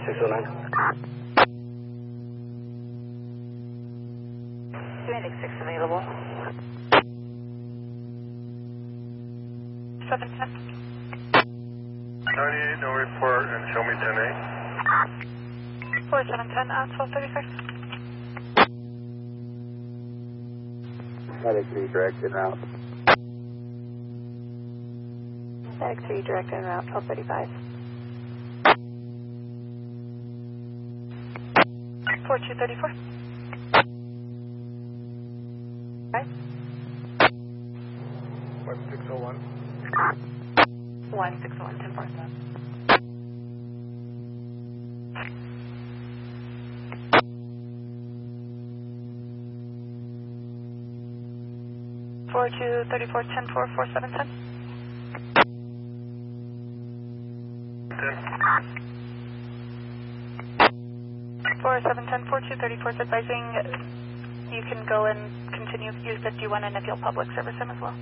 609. Medic 6 available. 710. 98, no report, and show me 10-8. 4710 at 1236. Medic 3 direct en route. Medic 3 direct en route 1235. 4234. Okay. 1601. 1601 10-4. 4234 10-4 4710. 4710 4234 is advising you can go and continue use the D1 and Niffield public service sim as well.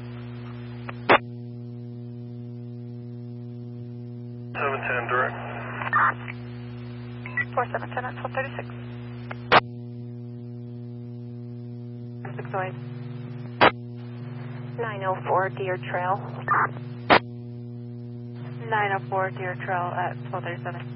710 direct. 4710 at 1236. 608. 904 Deer Trail. 904 Deer Trail at 1237.